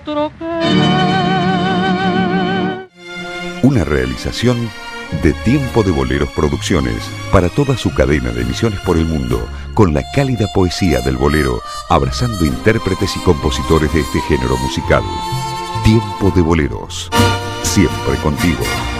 Una realización de Tiempo de Boleros Producciones para toda su cadena de emisiones por el mundo, con la cálida poesía del bolero, abrazando intérpretes y compositores de este género musical. Tiempo de Boleros, siempre contigo.